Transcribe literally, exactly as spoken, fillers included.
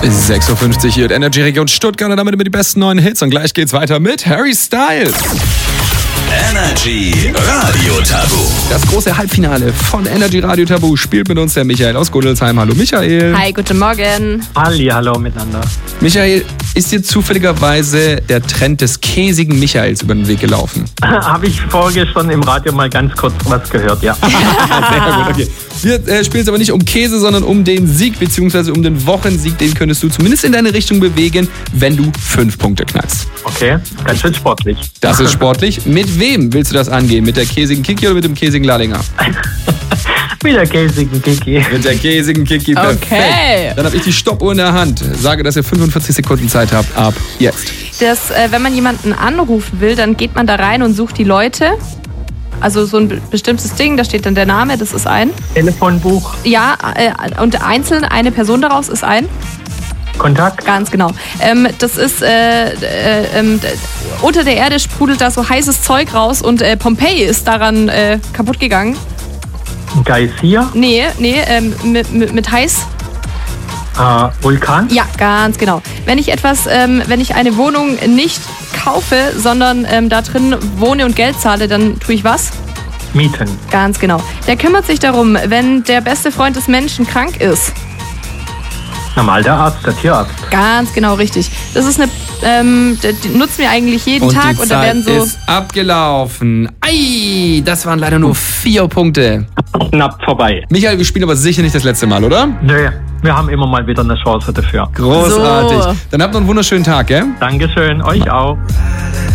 sechs Uhr fünfzig hier in Energy Region Stuttgart und damit immer die besten neuen Hits. Und gleich geht's weiter mit Harry Styles. Energy Radio Tabu. Das große Halbfinale von Energy Radio Tabu spielt mit uns der Michael aus Gundelsheim. Hallo Michael. Hi, guten Morgen. Halli, hallo miteinander. Michael, ist dir zufälligerweise der Trend des käsigen Michaels über den Weg gelaufen? Habe ich vorgestern im Radio mal ganz kurz was gehört, ja. Sehr gut, okay. Wir äh, spielen es aber nicht um Käse, sondern um den Sieg, beziehungsweise um den Wochensieg. Den könntest du zumindest in deine Richtung bewegen, wenn du fünf Punkte knackst. Okay, ganz schön sportlich. Das ist sportlich. Mit wem willst du das angehen? Mit der käsigen Kiki oder mit dem käsigen Lalinger? Mit der käsigen Kiki. Mit der käsigen Kiki, perfekt. Okay. Dann habe ich die Stoppuhr in der Hand. Sage, dass ihr fünfundvierzig Sekunden Zeit habt. Ab jetzt. Das, äh, wenn man jemanden anrufen will, dann geht man da rein und sucht die Leute. Also so ein be- bestimmtes Ding, da steht dann der Name, das ist ein. Telefonbuch, Ja, äh, und einzeln eine Person daraus ist ein. Kontakt, Ganz genau. Ähm, das ist, äh, äh, ähm, d- unter der Erde sprudelt da so heißes Zeug raus und äh, Pompeji ist daran äh, kaputt gegangen. Geysir, Nee, nee, ähm, mit, mit, mit heiß. äh, Vulkan, Ja, ganz genau. Wenn ich etwas, ähm, wenn ich eine Wohnung nicht kaufe, sondern ähm, da drin wohne und Geld zahle, dann tue ich was? Mieten, Ganz genau. Der kümmert sich darum, wenn der beste Freund des Menschen krank ist. normal der Arzt, der Tierarzt. Ganz genau, richtig. Das ist eine, ähm, die die nutzen wir eigentlich jeden Und Tag die und da Zeit werden so. ist abgelaufen. Ei, das waren leider nur vier Punkte. Knapp vorbei. Michael, wir spielen aber sicher nicht das letzte Mal, oder? Nö, wir haben immer mal wieder eine Chance dafür. Großartig. So. Dann habt noch einen wunderschönen Tag, gell? Dankeschön, euch auch.